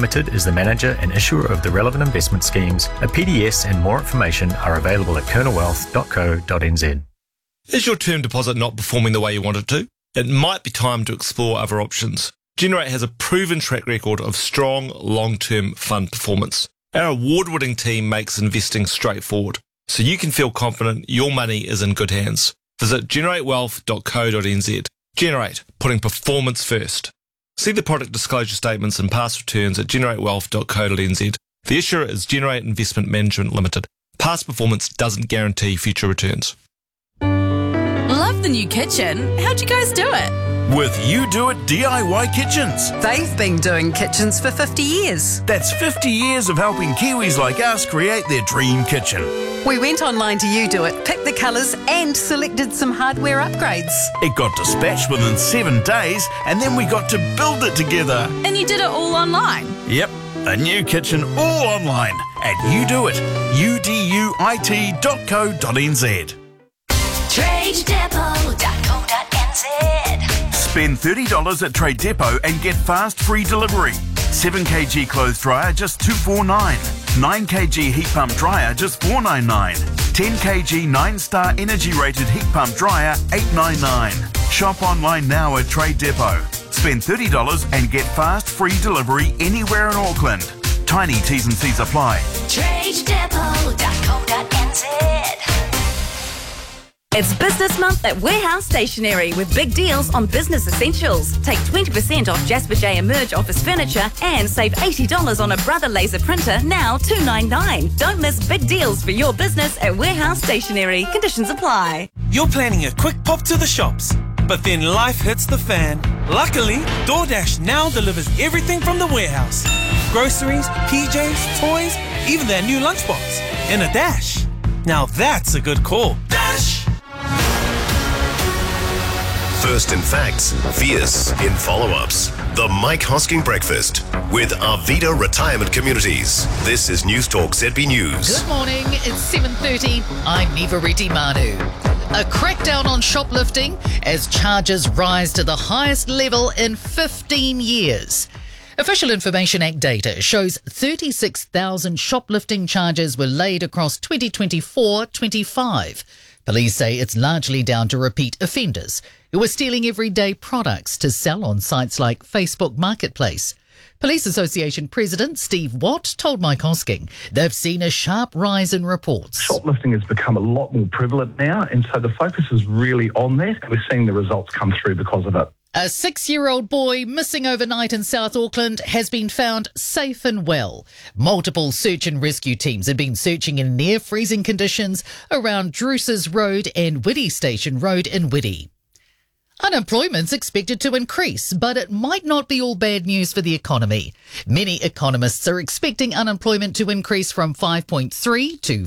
Limited is the manager and issuer of the relevant investment schemes. A PDS and more information are available at kernelwealth.co.nz. Is your term deposit not performing the way you want it to? It might be time to explore other options. Generate has a proven track record of strong, long-term fund performance. Our award-winning team makes investing straightforward, so you can feel confident your money is in good hands. Visit generatewealth.co.nz. Generate, putting performance first. See the product disclosure statements and past returns at generatewealth.co.nz. The issuer is Generate Investment Management Limited. Past performance doesn't guarantee future returns. Love the new kitchen. How'd you guys do it? With You Do It DIY Kitchens. They've been doing kitchens for 50 years. That's 50 years of helping Kiwis like us create their dream kitchen. We went online to You Do It, picked the colours and selected some hardware upgrades. It got dispatched within 7 days and then we got to build it together. And you did it all online? Yep, a new kitchen all online at You Do It, uduit.co.nz. TradeDepot.co.nz. Spend $30 at Trade Depot and get fast free delivery. 7kg clothes dryer just $249. 9kg heat pump dryer just $499. 10kg 9-star energy rated heat pump dryer $899. Shop online now at Trade Depot. Spend $30 and get fast free delivery anywhere in Auckland. Tiny T's and C's apply. TradeDepot.co.nz. It's Business Month at Warehouse Stationery with big deals on business essentials. Take 20% off Jasper J Emerge office furniture and save $80 on a Brother laser printer, now $299. Don't miss big deals for your business at Warehouse Stationery. Conditions apply. You're planning a quick pop to the shops, but then life hits the fan. Luckily, DoorDash now delivers everything from the warehouse. Groceries, PJs, toys, even their new lunchbox in a dash. Now that's a good call. Dash! First in facts, fierce in follow-ups. The Mike Hosking Breakfast with Arvida Retirement Communities. This is News Talk ZB News. Good morning, it's 7:30. I'm Niva Reddy Manu. A crackdown on shoplifting as charges rise to the highest level in 15 years. Official Information Act data shows 36,000 shoplifting charges were laid across 2024-25. Police say it's largely down to repeat offenders who are stealing everyday products to sell on sites like Facebook Marketplace. Police Association President Steve Watt told Mike Hosking they've seen a sharp rise in reports. Shoplifting has become a lot more prevalent now, and so the focus is really on that, and we're seeing the results come through because of it. A 6-year-old boy missing overnight in South Auckland has been found safe and well. Multiple search and rescue teams have been searching in near-freezing conditions around Druce's Road and Whitty Station Road in Whitty. Unemployment's expected to increase, but it might not be all bad news for the economy. Many economists are expecting unemployment to increase from 5.3 to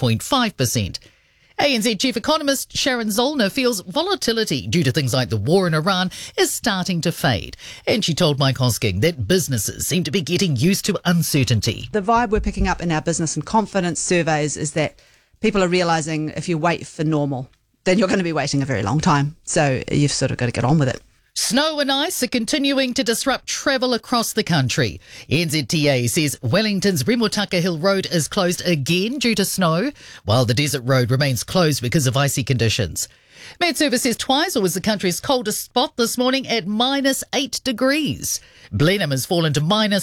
5.5%. ANZ Chief Economist Sharon Zollner feels volatility due to things like the war in Iran is starting to fade. And she told Mike Hosking that businesses seem to be getting used to uncertainty. The vibe we're picking up in our business and confidence surveys is that people are realising if you wait for normal, then you're going to be waiting a very long time. So you've sort of got to get on with it. Snow and ice are continuing to disrupt travel across the country. NZTA says Wellington's Remutaka Hill Road is closed again due to snow, while the Desert Road remains closed because of icy conditions. Met Service says Twizel was the country's coldest spot this morning at -8 degrees. Blenheim has fallen to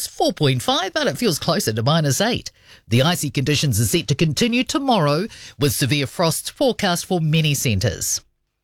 -4.5, but it feels closer to -8. The icy conditions are set to continue tomorrow, with severe frosts forecast for many centres.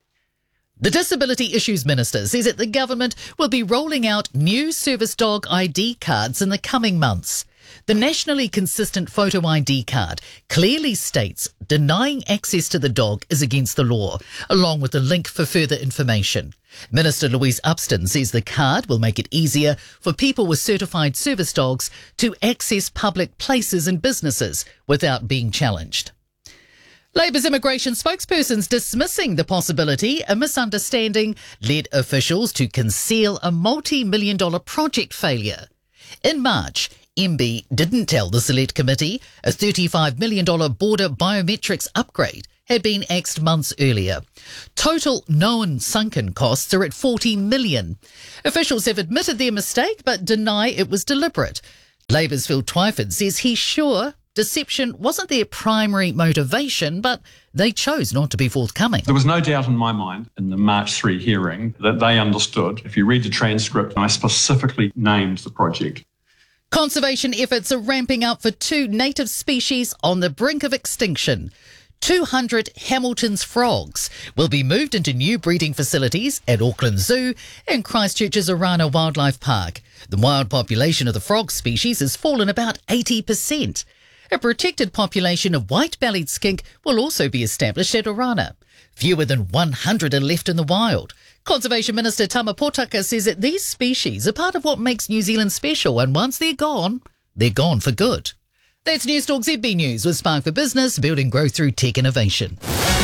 The Disability Issues Minister says that the government will be rolling out new service dog ID cards in the coming months. The nationally consistent photo ID card clearly states denying access to the dog is against the law, along with a link for further information. Minister Louise Upston says the card will make it easier for people with certified service dogs to access public places and businesses without being challenged. Labour's immigration spokesperson's dismissing the possibility a misunderstanding led officials to conceal a multi-million-dollar project failure. In March, MB didn't tell the Select Committee a $35 million border biometrics upgrade had been axed months earlier. Total known sunken costs are at $40 million. Officials have admitted their mistake but deny it was deliberate. Labour's Phil Twyford says he's sure deception wasn't their primary motivation, but they chose not to be forthcoming. There was no doubt in my mind in the March 3 hearing that they understood. If you read the transcript, I specifically named the project. Conservation efforts are ramping up for 2 native species on the brink of extinction. 200 Hamilton's frogs will be moved into new breeding facilities at Auckland Zoo and Christchurch's Orana Wildlife Park. The wild population of the frog species has fallen about 80%. A protected population of white-bellied skink will also be established at Orana. Fewer than 100 are left in the wild. Conservation Minister Tama Potaka says that these species are part of what makes New Zealand special, and once they're gone for good. That's News Talk ZB News with Spark for Business, building growth through tech innovation.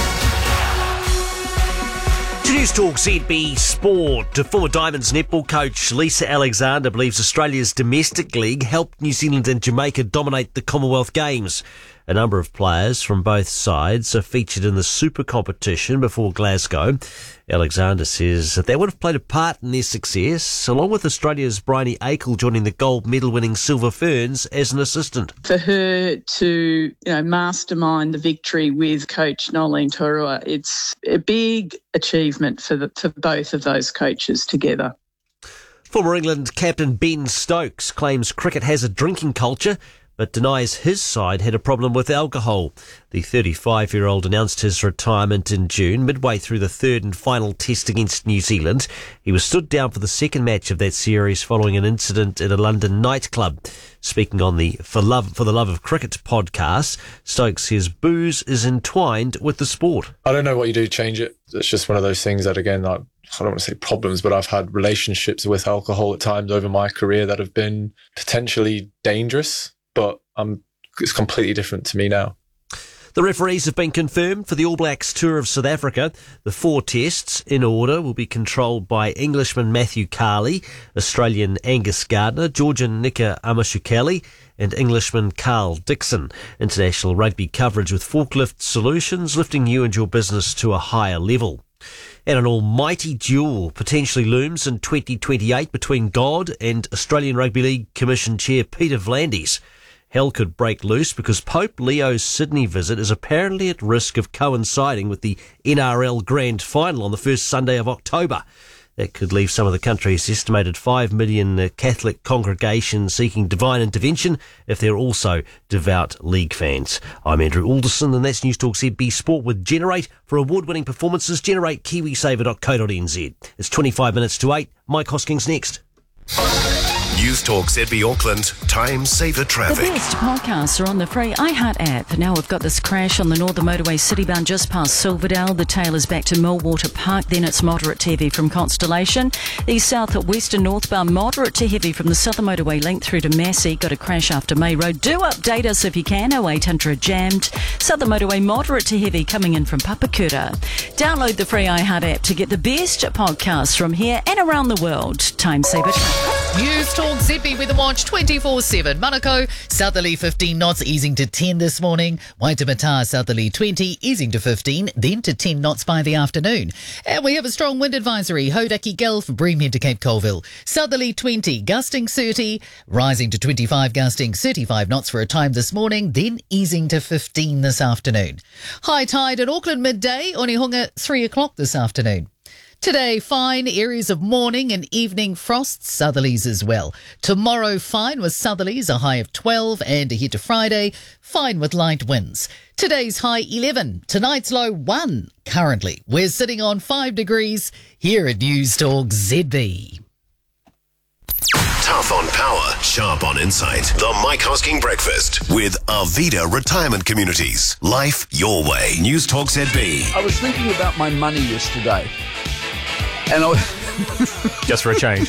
To News Talk ZB Sport, former Diamonds netball coach Lisa Alexander believes Australia's domestic league helped New Zealand and Jamaica dominate the Commonwealth Games. A number of players from both sides are featured in the Super competition before Glasgow. Alexander says that they would have played a part in their success, along with Australia's Bryony Akel joining the gold medal-winning Silver Ferns as an assistant. For her to, mastermind the victory with coach Nolene Turua, it's a big achievement for both of those coaches together. Former England captain Ben Stokes claims cricket has a drinking culture, but denies his side had a problem with alcohol. The 35-year-old announced his retirement in June, midway through the third and final test against New Zealand. He was stood down for the second match of that series following an incident at a London nightclub. Speaking on the For the Love of Cricket podcast, Stokes says booze is entwined with the sport. I don't know what you do to change it. It's just one of those things that, again, I don't want to say problems, but I've had relationships with alcohol at times over my career that have been potentially dangerous. But it's completely different to me now. The referees have been confirmed for the All Blacks tour of South Africa. The 4 tests in order will be controlled by Englishman Matthew Carley, Australian Angus Gardner, Georgian Nika Amashukeli and Englishman Carl Dixon. International rugby coverage with Forklift Solutions, lifting you and your business to a higher level. And an almighty duel potentially looms in 2028 between God and Australian Rugby League Commission Chair Peter V'landys. Hell could break loose because Pope Leo's Sydney visit is apparently at risk of coinciding with the NRL Grand Final on the first Sunday of October. That could leave some of the country's estimated 5 million Catholic congregations seeking divine intervention if they're also devout league fans. I'm Andrew Alderson, and that's News Talk ZB Sport with Generate. For award-winning performances, generate kiwisaver.co.nz. It's 25 minutes to 8. Mike Hoskins next. News Talk ZB Auckland, time saver traffic. The best podcasts are on the free iHeart app. Now we've got this crash on the Northern Motorway Citybound just past Silverdale. The tail is back to Millwater Park. Then it's moderate to heavy from Constellation. The south at western northbound moderate to heavy from the Southern Motorway link through to Massey. Got a crash after May Road. Do update us if you can. 0800 jammed. Southern Motorway moderate to heavy coming in from Papakura. Download the free iHeart app to get the best podcasts from here and around the world. Time saver traffic. News Talk ZB with a watch 24/7. Manukau, southerly 15 knots, easing to 10 this morning. Waitemata, southerly 20, easing to 15, then to 10 knots by the afternoon. And we have a strong wind advisory. Hodaki Gulf, Breamhead to Cape Colville. Southerly 20, gusting 30, rising to 25, gusting 35 knots for a time this morning, then easing to 15 this afternoon. High tide at Auckland midday, Onehunga 3 o'clock this afternoon. Today, fine, areas of morning and evening frosts, southerlies as well. Tomorrow, fine with southerlies, a high of 12, and ahead to Friday, fine with light winds. Today's high 11, tonight's low 1. Currently, we're sitting on 5 degrees here at News Talk ZB. Tough on power, sharp on insight. The Mike Hosking Breakfast with Arvida Retirement Communities. Life your way. News Talk ZB. I was thinking about my money yesterday. And just for a change.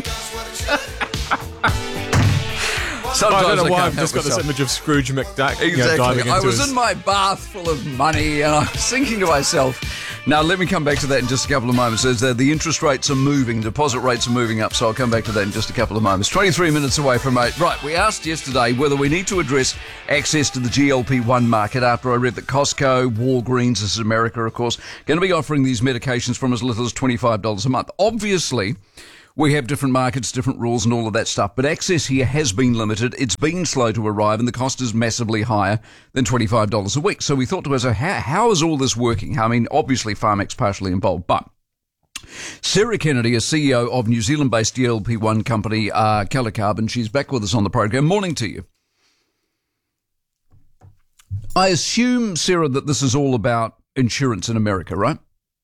Sometimes I don't know why can't I've just got myself. this image of Scrooge McDuck. Exactly. Diving into I was in my bath full of money and I was thinking to myself, now let me come back to that in just a couple of moments. As the interest rates are moving, deposit rates are moving up, so I'll come back to that in just a couple of moments. 23 minutes away from 8. Right, we asked yesterday whether we need to address access to the GLP-1 market after I read that Costco, Walgreens, this is America, of course, going to be offering these medications from as little as $25 a month. Obviously, We have different markets, different rules and all of that stuff. But access here has been limited. It's been slow to arrive and the cost is massively higher than $25 a week. So we thought to ourselves, how is all this working? I mean, obviously Pharmac's partially involved, but Sarah Kennedy is CEO of New Zealand-based GLP-1 company Calicarb. She's back with us on the program. Morning to you. I assume, Sarah, that this is all about insurance in America, right?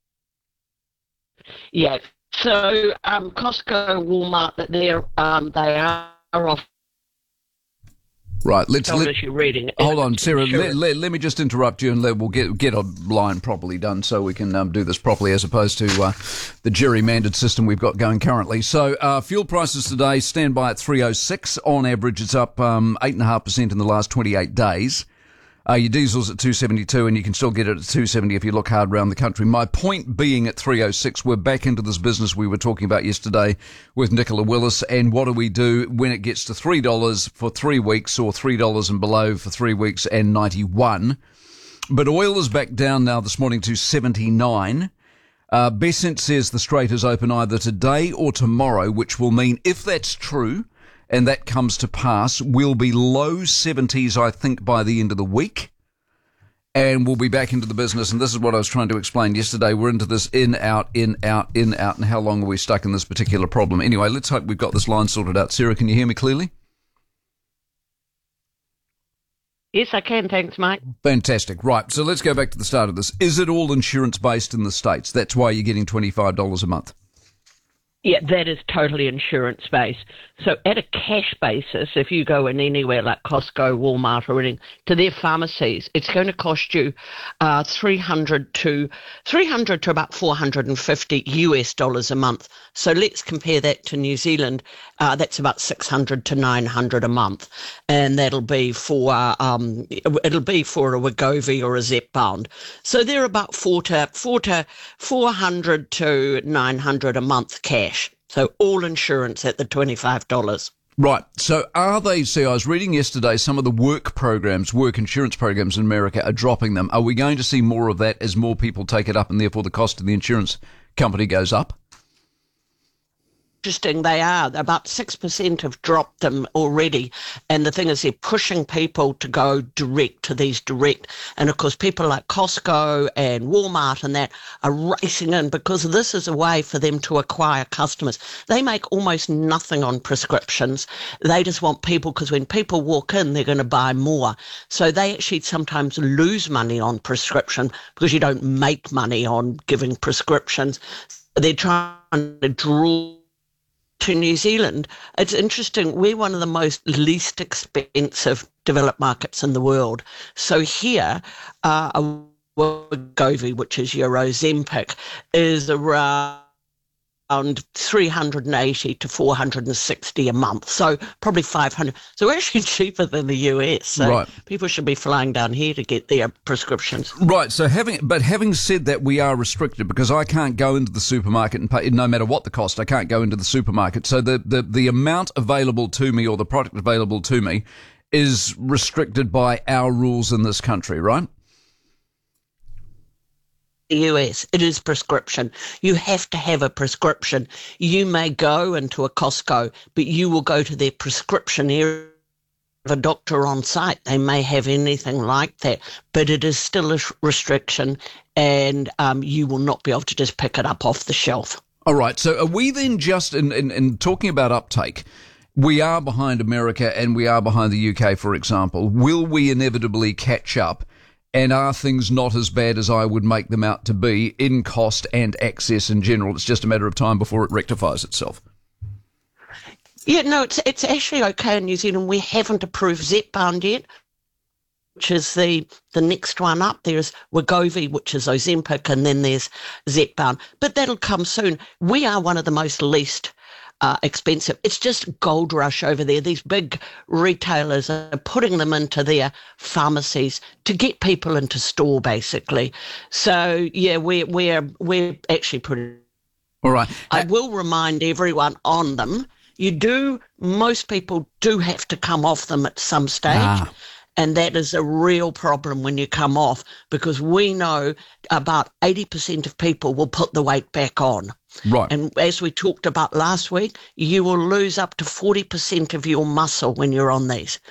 Yeah. So Costco, Walmart, they are off. Right. Hold on, Sarah. Let me just interrupt you, and we'll get a line properly done so we can do this properly, as opposed to the gerrymandered system we've got going currently. So fuel prices today stand by at $3.06 on average. It's up 8.5% in the last 28 days. Your diesel's at $2.72, and you can still get it at $2.70 if you look hard around the country. My point being, at $3.06, we're back into this business we were talking about yesterday with Nicola Willis. And what do we do when it gets to $3 for 3 weeks, or $3 and below for 3 weeks and 91? But oil is back down now this morning to 79. Besant says the Strait is open either today or tomorrow, which will mean, if that's true, and that comes to pass, we'll be low 70s, I think, by the end of the week. And we'll be back into the business. And this is what I was trying to explain yesterday. We're into this in, out, in, out, in, out. And how long are we stuck in this particular problem? Anyway, let's hope we've got this line sorted out. Sarah, can you hear me clearly? Yes, I can. Thanks, Mike. Fantastic. Right. So let's go back to the start of this. Is it all insurance-based in the States? That's why you're getting $25 a month. Yeah, that is totally insurance-based. So at a cash basis, if you go in anywhere like Costco, Walmart, or anything, to their pharmacies, it's going to cost you $300 to about $450 a month. So let's compare that to New Zealand. That's about $600 to $900 a month, and that'll be for it'll be for a Wegovy or a Zepbound. So they're about $400 to $900 a month cash. So all insurance at the $25. Right. So are they, see, I was reading yesterday some of the work insurance programs in America are dropping them. Are we going to see more of that as more people take it up and therefore the cost of the insurance company goes up? Interesting, they are. About 6% have dropped them already. And the thing is, they're pushing people to go direct to these direct. And of course, people like Costco and Walmart and that are racing in because this is a way for them to acquire customers. They make almost nothing on prescriptions. They just want people, because when people walk in, they're going to buy more. So they actually sometimes lose money on prescription because you don't make money on giving prescriptions. They're trying to draw to New Zealand. It's interesting. We're one of the least expensive developed markets in the world. So here, a Wegovy, which is your Ozempic, is around $380 to $460 a month. So probably $500. So we're actually cheaper than the US. So right. People should be flying down here to get their prescriptions. Right. So having said that, we are restricted because I can't go into the supermarket and pay, no matter what the cost, I can't go into the supermarket. So the amount available to me, or the product available to me, is restricted by our rules in this country, right? US, it is prescription. You have to have a prescription. You may go into a Costco, but you will go to their prescription area of a doctor on site. They may have anything like that, but it is still a restriction, and you will not be able to just pick it up off the shelf. All right. So are we then just, in talking about uptake, we are behind America and we are behind the UK, for example. Will we inevitably catch up? And are things not as bad as I would make them out to be in cost and access in general? It's just a matter of time before it rectifies itself. Yeah, no, it's actually okay in New Zealand. We haven't approved Zepbound yet, which is the next one up. There's Wegovy, which is Ozempic, and then there's Zepbound. But that'll come soon. We are one of the most least expensive. It's just gold rush over there. These big retailers are putting them into their pharmacies to get people into store, basically. So yeah, we're actually pretty. All right. I will remind everyone on them. Most people do have to come off them at some stage. And that is a real problem when you come off, because we know about 80% of people will put the weight back on. Right. And as we talked about last week, you will lose up to 40% of your muscle when you're on these.